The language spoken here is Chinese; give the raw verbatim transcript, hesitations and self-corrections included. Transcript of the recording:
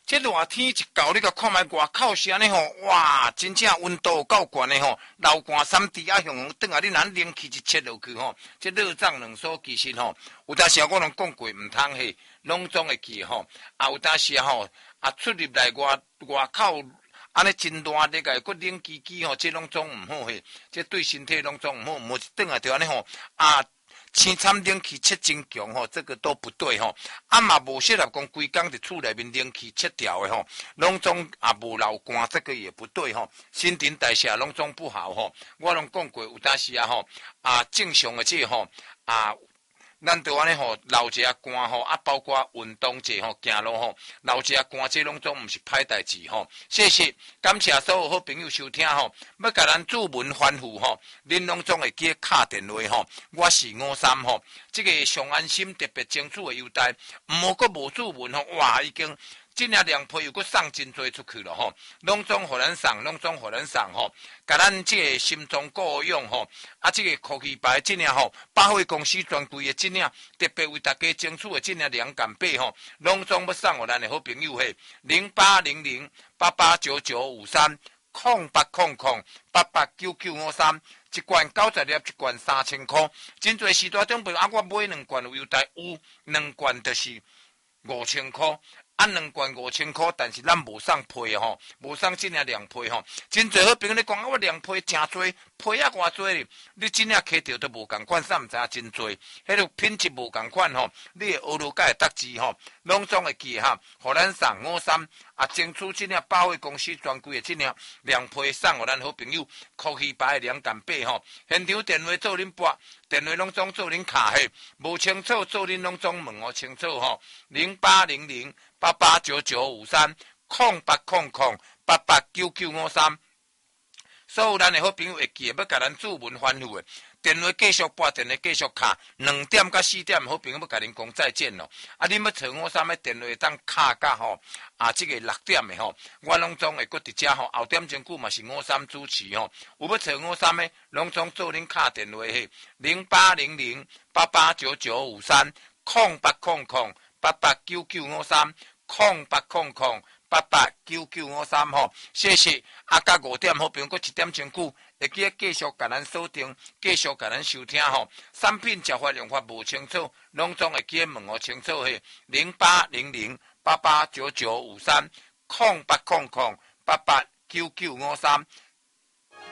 这热天一到，你甲看卖外口是安尼吼，哇，真正温度够悬的吼，流汗三滴啊，向等下你若冷气一切落去吼，这热胀冷缩其实吼，有当时我拢讲过，唔通嘿，拢总会记吼，啊有当时吼，啊出入来外外口。安尼真热咧个，佫冷机机吼，这拢总毋好嘿，这对身体拢总毋好，莫一顿啊，就安尼吼啊，青惨冷气切真强吼，这个都不对吼。啊嘛无适合讲规工伫厝内面冷气切掉的吼，拢总啊无流汗，这个也不对吼。新陈代谢拢总不好吼。我拢讲过，有当时啊吼啊正常的这吼啊。咱就安尼吼，流一下汗吼，啊，包括运动者吼，行路吼，流一下汗，这拢总毋是歹代志吼。谢谢，感谢所有好朋友收听吼。要甲咱注文吩咐吼，恁拢总会记敲电话吼。我是五三吼，这个上安心特别清楚的优待，毋好阁无注文吼，哇，已经。真正凉皮又阁送真多出去了吼，拢总互咱送，拢总互咱送吼，甲咱这个心脏够用吼，啊，这个科技牌真正吼，百货公司专柜的真正特别为大家争取的真正凉感被吼，拢总要送互咱的好朋友嘿，零八零零八八九九五三空八空空八八九九五三，一罐九十粒，一罐三千块，真侪时代中朋友啊，我买两罐有优待，有两罐就是五千块。啊，两罐五千块，但是咱无送批吼，无送真正凉皮吼。真侪好朋友咧讲啊，我凉皮真多，批啊偌多哩，你真正摕到都无共款，啥毋知影真多，迄个品质无共款吼。你会学到甲会得志吼，拢总会记哈，互咱送五三啊，争取真正百货公司专柜的真正凉皮送互咱好朋友，科技牌的凉感贝吼。现场电话做恁拨，电话拢总做恁卡嘿，无清楚做恁拢总问我清楚吼，零八零零。八八九九五三空八空空八八九九五三，所有咱的好朋友会记，要甲咱注文吩咐的电话继续拨，电话继续卡，两点到四点，好朋友要甲恁讲再见咯。啊，恁要找我三个电话当卡甲吼啊，这个六点的吼，我拢总会搁伫遮吼，后点钟久嘛是我三主持吼，有要找我三个，拢总做恁卡电话嘿，零八零零八八九九五三空八空空八八九九五三。空八空空八八九九五三吼，谢谢。啊，甲五点好，朋友，一点钟久，会记继续甲咱锁定，继续甲咱收听吼。产品交发用法无清楚，拢总会记问我清楚嘿。零八零零八八九九五三空八空空八八九九五三，